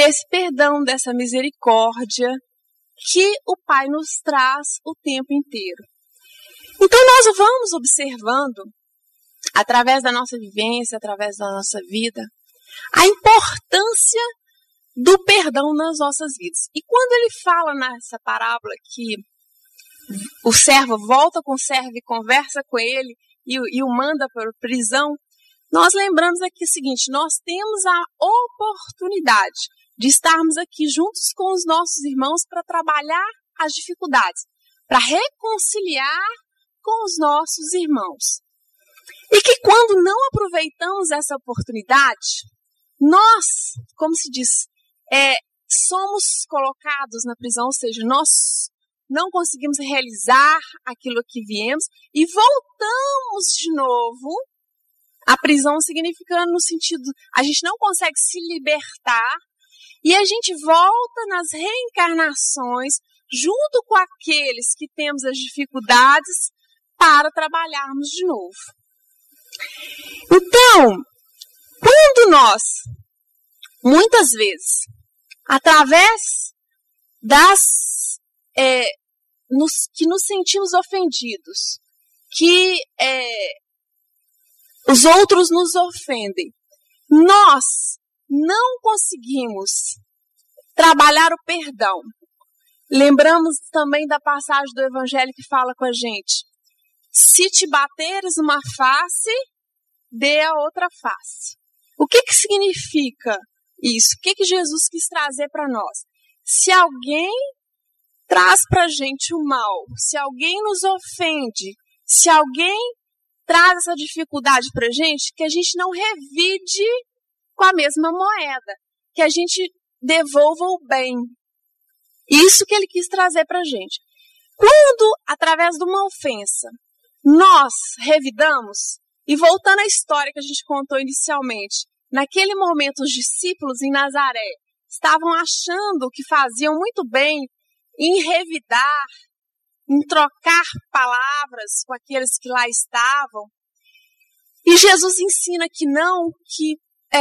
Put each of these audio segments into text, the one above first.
esse perdão, dessa misericórdia que o Pai nos traz o tempo inteiro. Então nós vamos observando, através da nossa vivência, através da nossa vida, a importância do perdão nas nossas vidas. E quando ele fala nessa parábola que o servo volta com o servo e conversa com ele e o manda para a prisão, nós lembramos aqui o seguinte: nós temos a oportunidade de estarmos aqui juntos com os nossos irmãos para trabalhar as dificuldades, para reconciliar com os nossos irmãos. E que quando não aproveitamos essa oportunidade, nós, como se diz, somos colocados na prisão, ou seja, nós não conseguimos realizar aquilo que viemos e voltamos de novo. A prisão significando no sentido, a gente não consegue se libertar e a gente volta nas reencarnações junto com aqueles que temos as dificuldades para trabalharmos de novo. Então, quando nós, muitas vezes, através que nos sentimos ofendidos, que os outros nos ofendem, nós não conseguimos trabalhar o perdão. Lembramos também da passagem do Evangelho que fala com a gente: se te bateres uma face, dê a outra face. O que significa isso? O que Jesus quis trazer para nós? Se alguém traz para a gente o mal, se alguém nos ofende, se alguém traz essa dificuldade para a gente, que a gente não revide com a mesma moeda, que a gente devolva o bem. Isso que ele quis trazer para a gente. Quando, através de uma ofensa, nós revidamos, e voltando à história que a gente contou inicialmente, naquele momento os discípulos em Nazaré estavam achando que faziam muito bem em revidar, em trocar palavras com aqueles que lá estavam. E Jesus ensina que não, que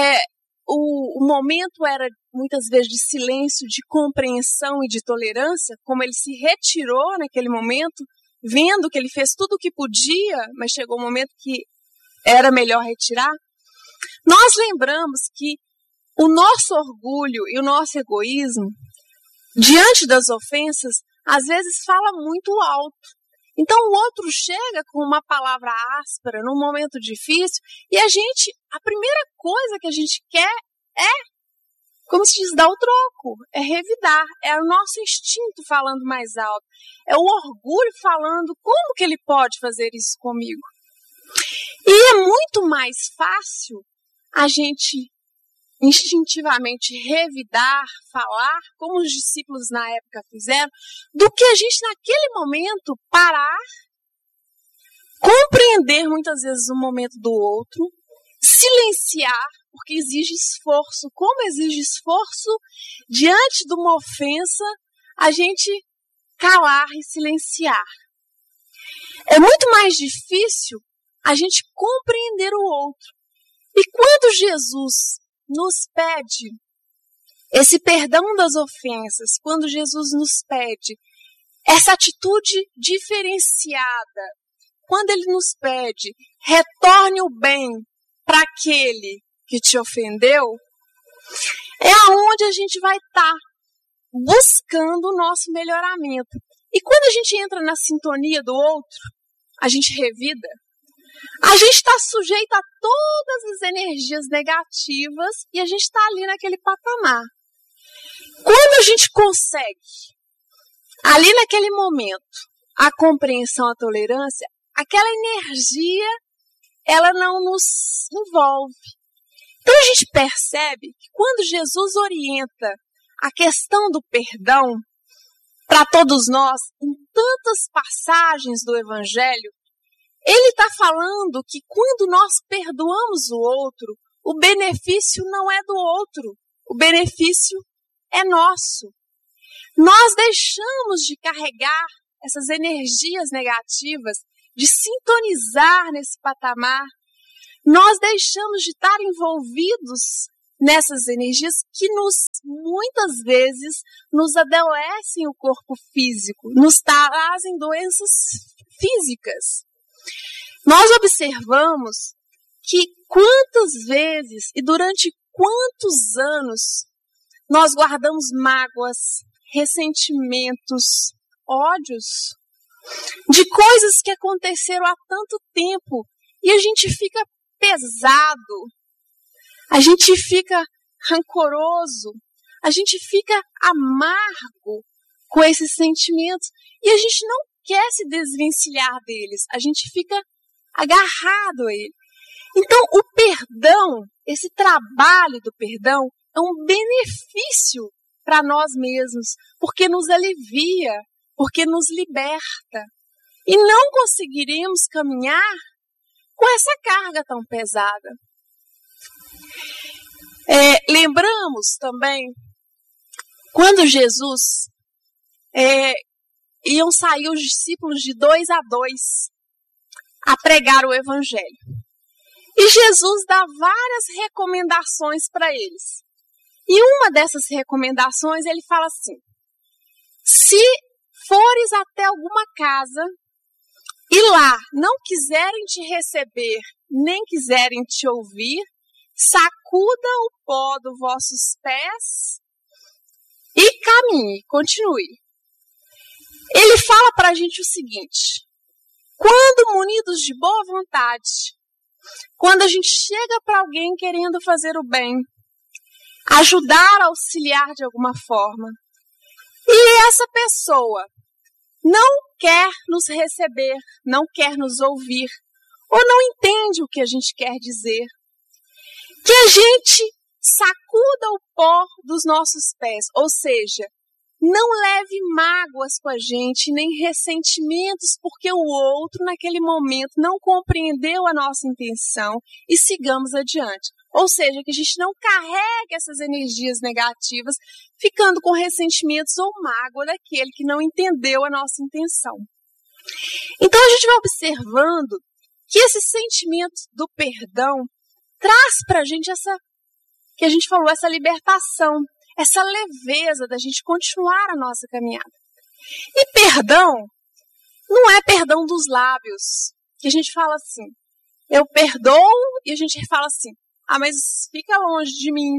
o momento era muitas vezes de silêncio, de compreensão e de tolerância, como ele se retirou naquele momento, vendo que ele fez tudo o que podia, mas chegou um momento que era melhor retirar. Nós lembramos que o nosso orgulho e o nosso egoísmo, diante das ofensas, às vezes fala muito alto. Então o outro chega com uma palavra áspera num momento difícil e a primeira coisa que a gente quer como se diz, dar o troco, é revidar, é o nosso instinto falando mais alto, é o orgulho falando como que ele pode fazer isso comigo. E é muito mais fácil a gente instintivamente revidar, falar, como os discípulos na época fizeram, do que a gente naquele momento parar, compreender muitas vezes o momento do outro, silenciar, porque exige esforço. Como exige esforço diante de uma ofensa, a gente calar e silenciar. É muito mais difícil a gente compreender o outro. E quando Jesus nos pede esse perdão das ofensas, quando Jesus nos pede essa atitude diferenciada, quando ele nos pede retorne o bem para aquele que te ofendeu, é aonde a gente vai estar buscando o nosso melhoramento. E quando a gente entra na sintonia do outro, a gente revida, a gente está sujeito a todas as energias negativas e a gente está ali naquele patamar. Quando a gente consegue, ali naquele momento, a compreensão, a tolerância, aquela energia, ela não nos envolve. Então a gente percebe que quando Jesus orienta a questão do perdão para todos nós, em tantas passagens do Evangelho, ele está falando que quando nós perdoamos o outro, o benefício não é do outro, o benefício é nosso. Nós deixamos de carregar essas energias negativas, de sintonizar nesse patamar. Nós deixamos de estar envolvidos nessas energias que muitas vezes nos adoecem o corpo físico, nos trazem doenças físicas. Nós observamos que quantas vezes e durante quantos anos nós guardamos mágoas, ressentimentos, ódios de coisas que aconteceram há tanto tempo e a gente fica pesado, a gente fica rancoroso, a gente fica amargo com esses sentimentos e a gente não quer se desvencilhar deles, a gente fica agarrado a ele. Então, o perdão, esse trabalho do perdão, é um benefício para nós mesmos, porque nos alivia, porque nos liberta. E não conseguiremos caminhar com essa carga tão pesada. Lembramos também, quando Jesus iam sair os discípulos de 2 a 2 a pregar o Evangelho. E Jesus dá várias recomendações para eles. E uma dessas recomendações, ele fala assim: se fores até alguma casa e lá não quiserem te receber, nem quiserem te ouvir, sacuda o pó dos vossos pés e caminhe, continue. Ele fala para a gente o seguinte: quando munidos de boa vontade, quando a gente chega para alguém querendo fazer o bem, ajudar, auxiliar de alguma forma, e essa pessoa não quer nos receber, não quer nos ouvir, ou não entende o que a gente quer dizer, que a gente sacuda o pó dos nossos pés, ou seja, não leve mágoas com a gente, nem ressentimentos, porque o outro, naquele momento, não compreendeu a nossa intenção e sigamos adiante. Ou seja, que a gente não carregue essas energias negativas, ficando com ressentimentos ou mágoa daquele que não entendeu a nossa intenção. Então, a gente vai observando que esse sentimento do perdão traz para a gente essa, que a gente falou, essa libertação, essa leveza da gente continuar a nossa caminhada. E perdão não é perdão dos lábios, que a gente fala assim, eu perdoo, e a gente fala assim, mas fica longe de mim.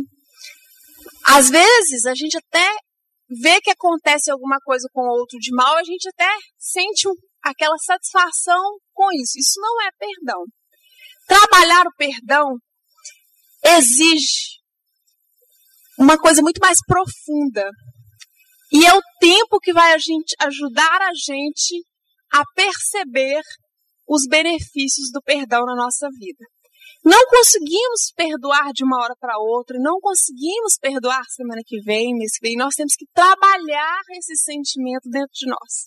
Às vezes, a gente até vê que acontece alguma coisa com o outro de mal, a gente até sente aquela satisfação com isso. Isso não é perdão. Trabalhar o perdão exige uma coisa muito mais profunda. E é o tempo que vai ajudar a gente a perceber os benefícios do perdão na nossa vida. Não conseguimos perdoar de uma hora para outra, não conseguimos perdoar semana que vem, mês que vem. Nós temos que trabalhar esse sentimento dentro de nós.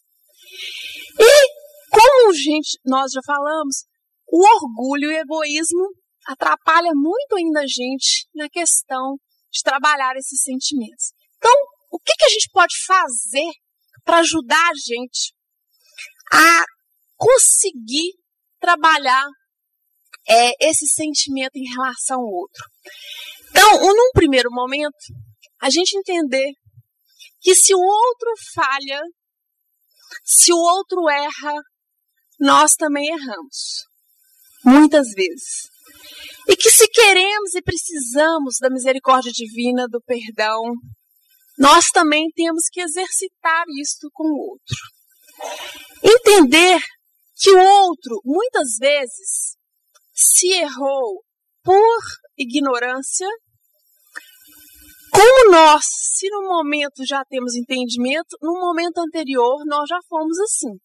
E, como nós já falamos, o orgulho e o egoísmo atrapalha muito ainda a gente na questão de trabalhar esses sentimentos. Então, o que a gente pode fazer para ajudar a gente a conseguir trabalhar esse sentimento em relação ao outro? Então, num primeiro momento, a gente entender que se o outro falha, se o outro erra, nós também erramos. Muitas vezes. E que se queremos e precisamos da misericórdia divina, do perdão, nós também temos que exercitar isso com o outro. Entender que o outro, muitas vezes, se errou por ignorância, como nós, se no momento já temos entendimento, no momento anterior nós já fomos assim.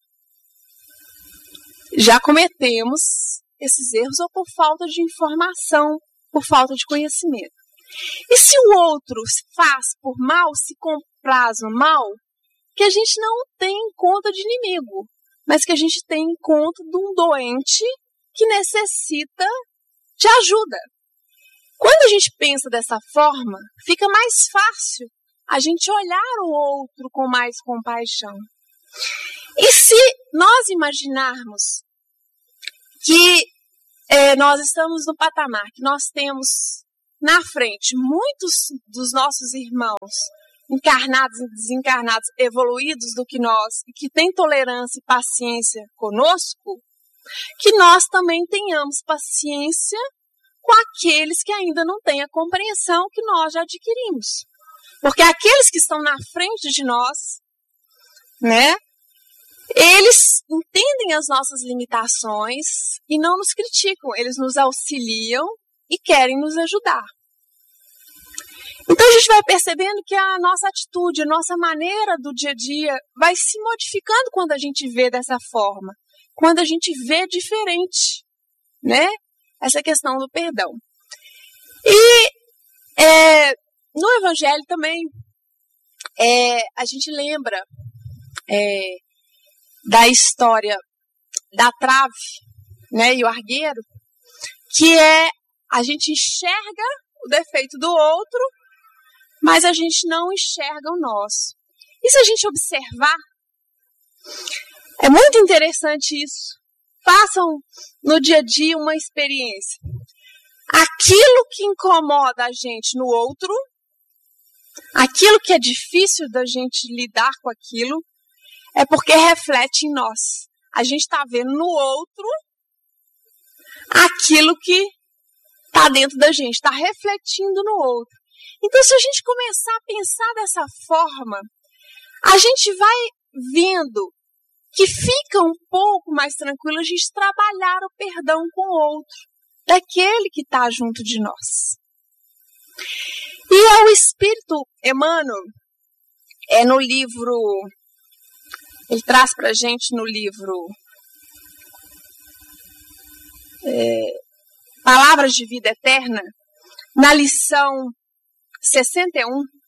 Já cometemos esses erros ou por falta de informação, por falta de conhecimento. E se o outro faz por mal, se compraz no mal, que a gente não tem em conta de inimigo, mas que a gente tem em conta de um doente que necessita de ajuda. Quando a gente pensa dessa forma, fica mais fácil a gente olhar o outro com mais compaixão. E se nós imaginarmos que nós estamos no patamar, que nós temos na frente, muitos dos nossos irmãos, encarnados e desencarnados, evoluídos do que nós, e que têm tolerância e paciência conosco, que nós também tenhamos paciência com aqueles que ainda não têm a compreensão que nós já adquirimos. Porque aqueles que estão na frente de nós, né, eles entendem as nossas limitações e não nos criticam, eles nos auxiliam e querem nos ajudar. Então a gente vai percebendo que a nossa atitude, a nossa maneira do dia a dia vai se modificando quando a gente vê dessa forma, quando a gente vê diferente, né? Essa questão do perdão. E no Evangelho também a gente lembra da história da trave, né, e o argueiro, que a gente enxerga o defeito do outro, mas a gente não enxerga o nosso. E se a gente observar, é muito interessante isso. Façam no dia a dia uma experiência. Aquilo que incomoda a gente no outro, aquilo que é difícil da gente lidar com aquilo, é porque reflete em nós. A gente está vendo no outro aquilo que está dentro da gente, está refletindo no outro. Então, se a gente começar a pensar dessa forma, a gente vai vendo que fica um pouco mais tranquilo a gente trabalhar o perdão com o outro, daquele que está junto de nós. E o Espírito Emmanuel, no livro, ele traz para a gente no livro Palavras de Vida Eterna, na lição 61,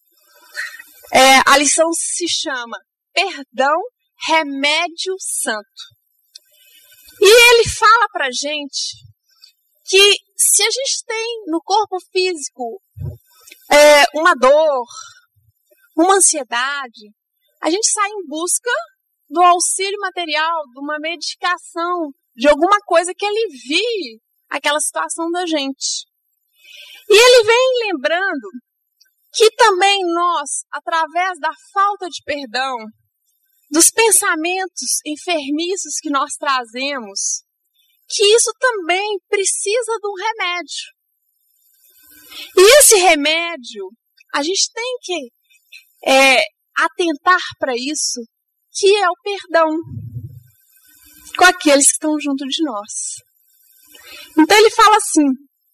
a lição se chama Perdão, Remédio Santo. E ele fala para a gente que se a gente tem no corpo físico uma dor, uma ansiedade, a gente sai em busca do auxílio material, de uma medicação, de alguma coisa que alivie aquela situação da gente. E ele vem lembrando que também nós, através da falta de perdão, dos pensamentos enfermiços que nós trazemos, que isso também precisa de um remédio. E esse remédio, a gente tem que atentar para isso, que é o perdão com aqueles que estão junto de nós. Então ele fala assim,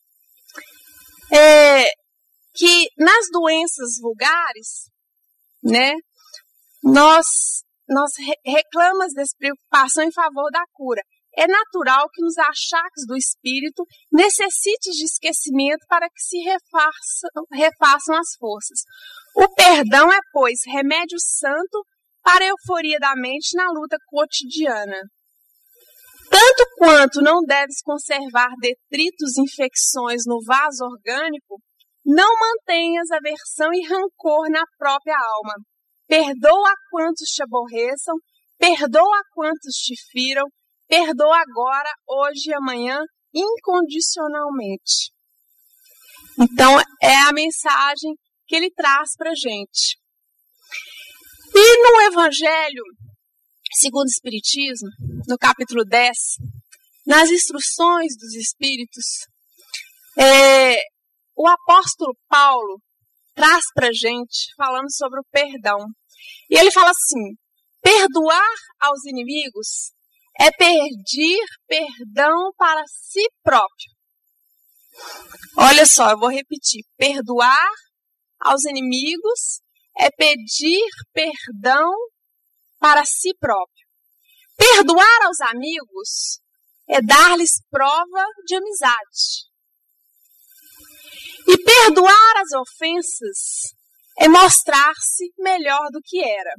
que nas doenças vulgares, né, nós reclamamos dessa preocupação em favor da cura. É natural que nos achaques do espírito necessite de esquecimento para que se refaçam as forças. O perdão é, pois, remédio santo para a euforia da mente na luta cotidiana. Tanto quanto não deves conservar detritos e infecções no vaso orgânico, não mantenhas aversão e rancor na própria alma. Perdoa a quantos te aborreçam, perdoa a quantos te firam, perdoa agora, hoje e amanhã, incondicionalmente. Então, é a mensagem que ele traz para a gente. E no Evangelho, segundo o Espiritismo, no capítulo 10, nas instruções dos Espíritos, o apóstolo Paulo traz para a gente, falando sobre o perdão. E ele fala assim, perdoar aos inimigos é pedir perdão para si próprio. Olha só, eu vou repetir. Perdoar aos inimigos é pedir perdão para si próprio. Perdoar aos amigos é dar-lhes prova de amizade. E perdoar as ofensas é mostrar-se melhor do que era.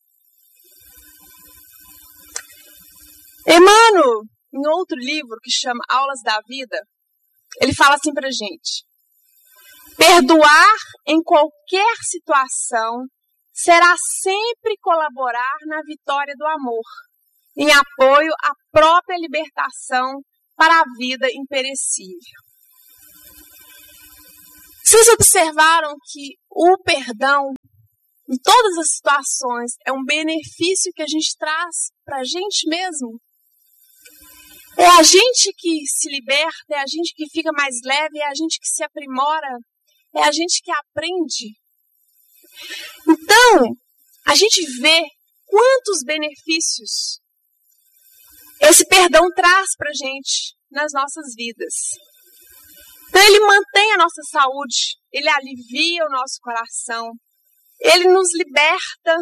Emmanuel, em outro livro que chama Aulas da Vida, ele fala assim pra gente: perdoar em qualquer situação será sempre colaborar na vitória do amor, em apoio à própria libertação para a vida imperecível. Vocês observaram que o perdão, em todas as situações, é um benefício que a gente traz para a gente mesmo? É a gente que se liberta, é a gente que fica mais leve, é a gente que se aprimora, é a gente que aprende. Então, a gente vê quantos benefícios esse perdão traz para a gente nas nossas vidas. Então, ele mantém a nossa saúde, ele alivia o nosso coração, ele nos liberta,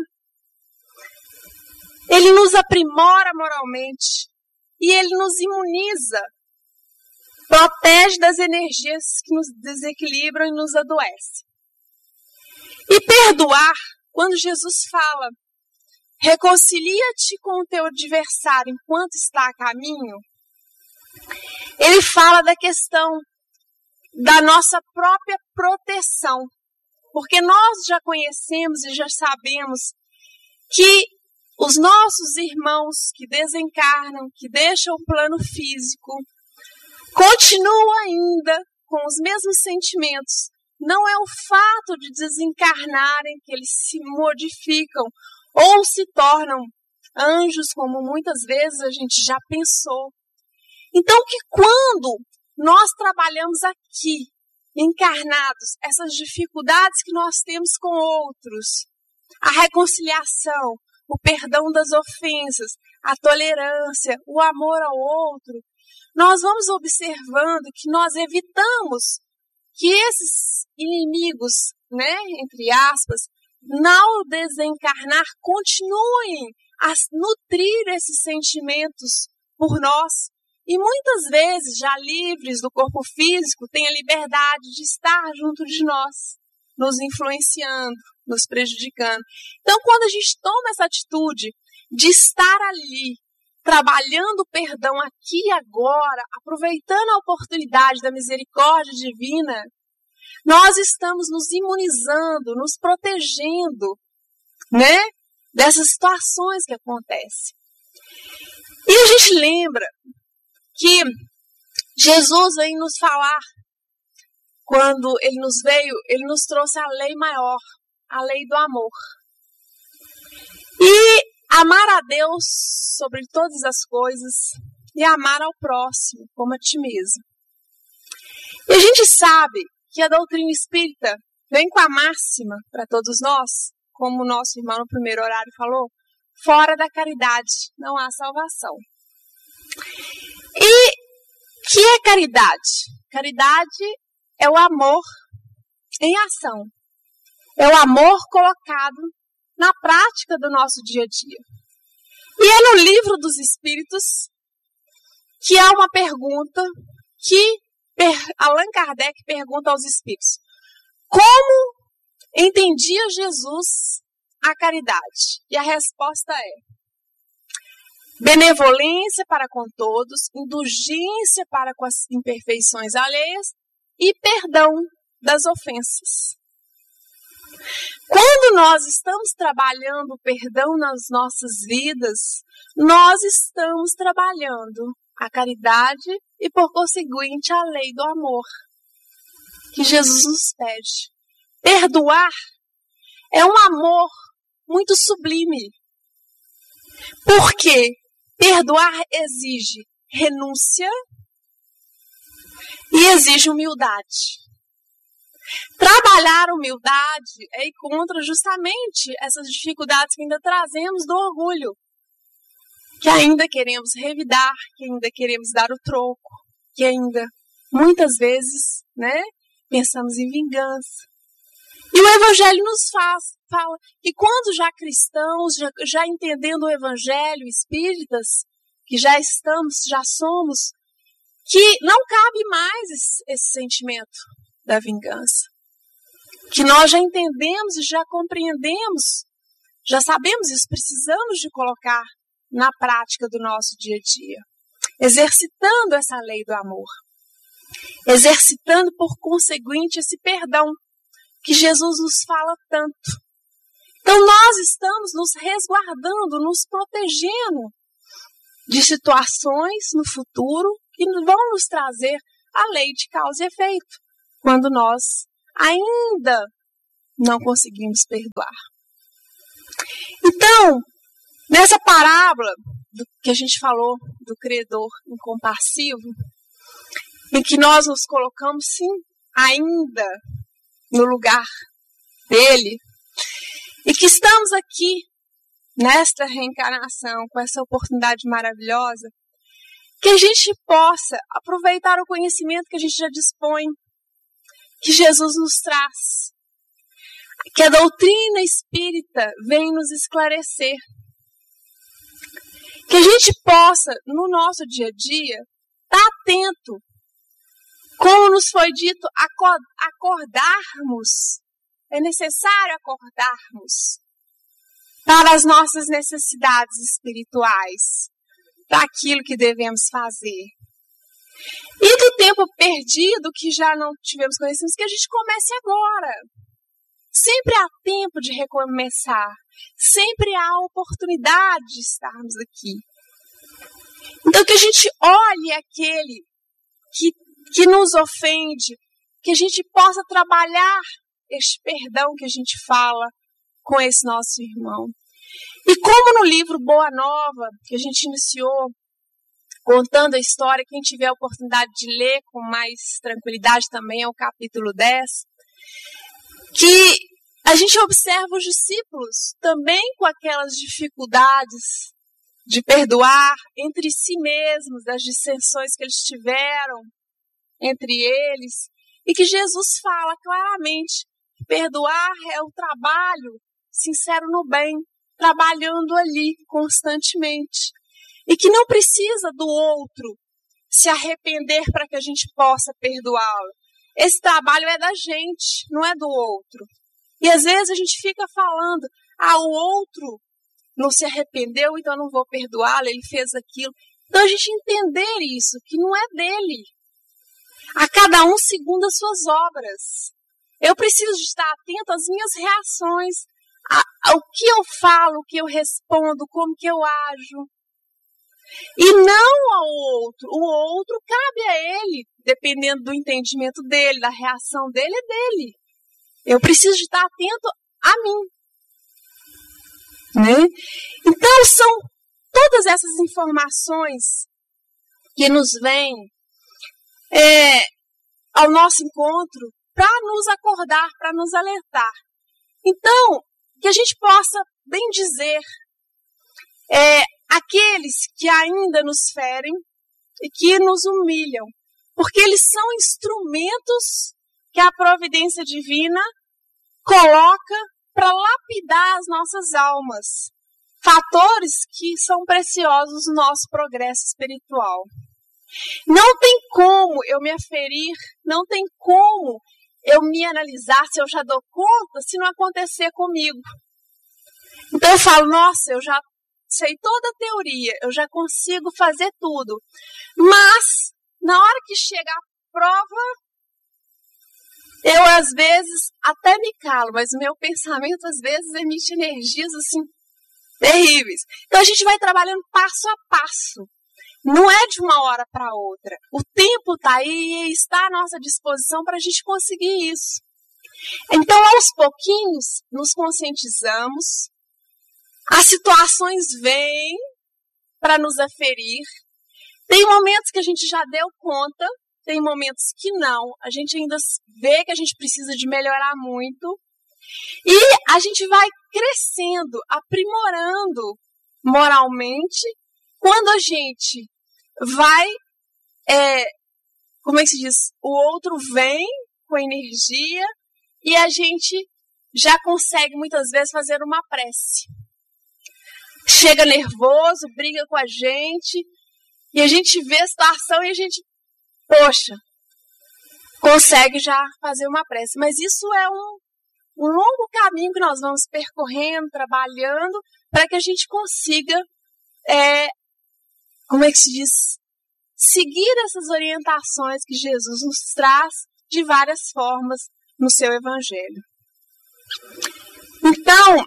ele nos aprimora moralmente e ele nos imuniza, protege das energias que nos desequilibram e nos adoecem. E perdoar, quando Jesus fala, reconcilia-te com o teu adversário enquanto está a caminho, ele fala da questão da nossa própria proteção. Porque nós já conhecemos e já sabemos que os nossos irmãos que desencarnam, que deixam o plano físico, continuam ainda com os mesmos sentimentos. Não é o fato de desencarnarem que eles se modificam ou se tornam anjos, como muitas vezes a gente já pensou. Então, que quando nós trabalhamos aqui, encarnados, essas dificuldades que nós temos com outros, a reconciliação, o perdão das ofensas, a tolerância, o amor ao outro, nós vamos observando que nós evitamos que esses inimigos, né, entre aspas, ao desencarnar, continuem a nutrir esses sentimentos por nós. E muitas vezes, já livres do corpo físico, têm a liberdade de estar junto de nós, nos influenciando, nos prejudicando. Então, quando a gente toma essa atitude de estar ali, trabalhando o perdão aqui e agora, aproveitando a oportunidade da misericórdia divina, nós estamos nos imunizando, nos protegendo, né, dessas situações que acontecem. E a gente lembra que Jesus vem nos falar, quando ele nos veio, ele nos trouxe a lei maior, a lei do amor. E amar a Deus sobre todas as coisas e amar ao próximo como a ti mesmo. E a gente sabe que a doutrina espírita vem com a máxima para todos nós, como o nosso irmão no primeiro horário falou, fora da caridade não há salvação. E que é caridade? Caridade é o amor em ação. É o amor colocado na prática do nosso dia a dia. E é no livro dos Espíritos que há uma pergunta que Allan Kardec pergunta aos Espíritos. Como entendia Jesus a caridade? E a resposta é: benevolência para com todos, indulgência para com as imperfeições alheias e perdão das ofensas. Quando nós estamos trabalhando o perdão nas nossas vidas, nós estamos trabalhando a caridade e, por conseguinte, a lei do amor que Jesus nos pede. Perdoar é um amor muito sublime. Por quê? Perdoar exige renúncia e exige humildade. Trabalhar a humildade é ir contra justamente essas dificuldades que ainda trazemos do orgulho, que ainda queremos revidar, que ainda queremos dar o troco, que ainda, muitas vezes, né, pensamos em vingança. E o Evangelho nos fala que quando já cristãos, já entendendo o Evangelho, espíritas, que já somos, que não cabe mais esse sentimento da vingança. Que nós já entendemos e já compreendemos, já sabemos isso, precisamos de colocar na prática do nosso dia a dia. Exercitando essa lei do amor. Exercitando, por conseguinte, esse perdão que Jesus nos fala tanto. Então nós estamos nos resguardando, nos protegendo de situações no futuro que vão nos trazer a lei de causa e efeito, quando nós ainda não conseguimos perdoar. Então, nessa parábola que a gente falou do credor incompassivo, em que nós nos colocamos, sim, ainda no lugar dele, e que estamos aqui nesta reencarnação, com essa oportunidade maravilhosa, que a gente possa aproveitar o conhecimento que a gente já dispõe, que Jesus nos traz, que a doutrina espírita vem nos esclarecer, que a gente possa, no nosso dia a dia, estar atento, como nos foi dito, acordarmos, é necessário acordarmos para as nossas necessidades espirituais, para aquilo que devemos fazer. E do tempo perdido, que já não tivemos conhecimento, que a gente comece agora. Sempre há tempo de recomeçar. Sempre há oportunidade de estarmos aqui. Então, que a gente olhe aquele que nos ofende, que a gente possa trabalhar este perdão que a gente fala com esse nosso irmão. E como no livro Boa Nova, que a gente iniciou contando a história, quem tiver a oportunidade de ler com mais tranquilidade também é o capítulo 10, que a gente observa os discípulos também com aquelas dificuldades de perdoar entre si mesmos, das dissensões que eles tiveram entre eles, e que Jesus fala claramente que perdoar é o trabalho sincero no bem, trabalhando ali constantemente. E que não precisa do outro se arrepender para que a gente possa perdoá-lo. Esse trabalho é da gente, não é do outro. E às vezes a gente fica falando, o outro não se arrependeu, então eu não vou perdoá-lo, ele fez aquilo. Então a gente entender isso, que não é dele. A cada um segundo as suas obras. Eu preciso de estar atento às minhas reações, ao que eu falo, o que eu respondo, como que eu ajo. E não ao outro. O outro cabe a ele, dependendo do entendimento dele, da reação dele, é dele. Eu preciso de estar atento a mim. Né? Então, são todas essas informações que nos vêm ao nosso encontro para nos acordar, para nos alertar. Então, que a gente possa bem dizer aqueles que ainda nos ferem e que nos humilham, porque eles são instrumentos que a providência divina coloca para lapidar as nossas almas, fatores que são preciosos no nosso progresso espiritual. Não tem como eu me aferir, não tem como eu me analisar se eu já dou conta, se não acontecer comigo. Então eu falo, nossa, eu já sei toda a teoria, eu já consigo fazer tudo. Mas, na hora que chega a prova, eu às vezes até me calo, mas o meu pensamento às vezes emite energias assim, terríveis. Então a gente vai trabalhando passo a passo. Não é de uma hora para outra. O tempo está aí e está à nossa disposição para a gente conseguir isso. Então, aos pouquinhos, nos conscientizamos. As situações vêm para nos aferir. Tem momentos que a gente já deu conta, tem momentos que não. A gente ainda vê que a gente precisa de melhorar muito. E a gente vai crescendo, aprimorando moralmente, quando a gente vai, como é que se diz? O outro vem com energia e a gente já consegue muitas vezes fazer uma prece. Chega nervoso, briga com a gente e a gente vê a situação e a gente, poxa, consegue já fazer uma prece. Mas isso é um longo caminho que nós vamos percorrendo, trabalhando, para que a gente consiga como é que se diz? Seguir essas orientações que Jesus nos traz de várias formas no seu Evangelho. Então,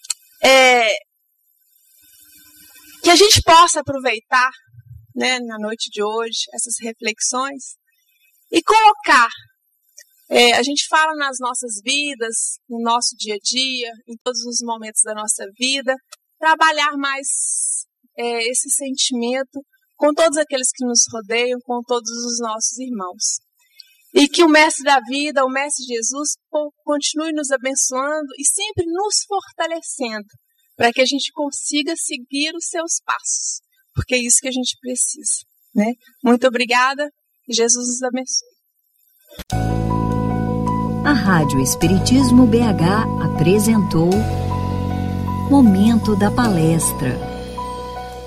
que a gente possa aproveitar, né, na noite de hoje, essas reflexões e colocar A gente fala nas nossas vidas, no nosso dia a dia, em todos os momentos da nossa vida, trabalhar mais esse sentimento com todos aqueles que nos rodeiam, com todos os nossos irmãos. E que o Mestre da vida, o Mestre Jesus, continue nos abençoando e sempre nos fortalecendo, para que a gente consiga seguir os seus passos, porque é isso que a gente precisa, né? Muito obrigada e Jesus nos abençoe. A Rádio Espiritismo BH apresentou Momento da Palestra.